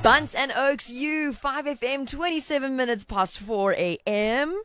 Bunts and Oaks, you 5FM, 27 minutes past 4 a.m.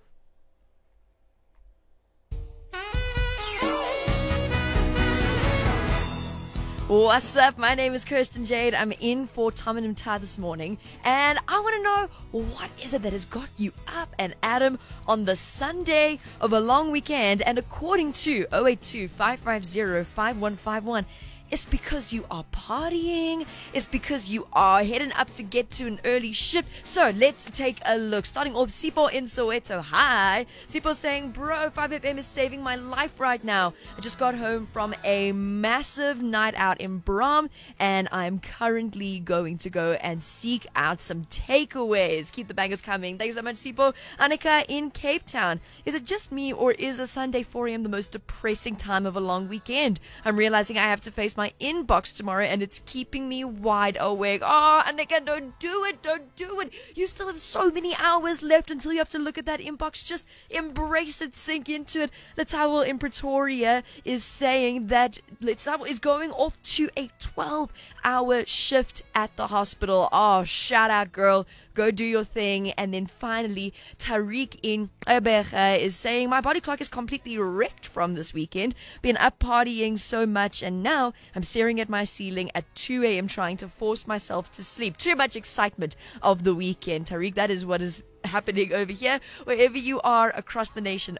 What's up? My name is Kirsten Jade. I'm in for Tom and Mta this morning, and I want to know, what is it that has got you up and at 'em on the Sunday of a long weekend? And according to 082-550-5151, it's because you are partying. It's because you are heading up to get to an early shift. So let's take a look. Starting off, Sipo in Soweto. Hi. Sipo saying, bro, 5FM is saving my life right now. I just got home from a massive night out in Braam, and I'm currently going to go and seek out some takeaways. Keep the bangers coming. Thanks so much, Sipo. Annika in Cape Town. Is it just me, or is a Sunday 4 a.m. the most depressing time of a long weekend? I'm realizing I have to face my inbox tomorrow, and it's keeping me wide awake. Oh, Annika, don't do it. Don't do it. You still have so many hours left until you have to look at that inbox. Just embrace it, sink into it. Letawel in Pretoria is saying that Letawel is going off to a 12-hour shift at the hospital. Oh, shout out, girl. Go do your thing. And then finally, Tariq in Ebecha is saying, my body clock is completely wrecked from this weekend. Been up partying so much, and now I'm staring at my ceiling at 2 a.m. trying to force myself to sleep. Too much excitement of the weekend. Tariq, that is what is happening over here. Wherever you are across the nation,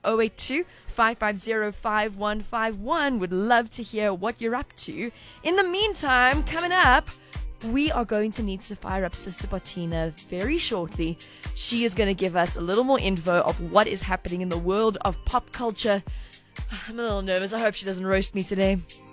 082-550-5151. Would love to hear what you're up to. In the meantime, coming up, we are going to need to fire up Sister Bettina very shortly. She is going to give us a little more info of what is happening in the world of pop culture. I'm a little nervous. I hope she doesn't roast me today.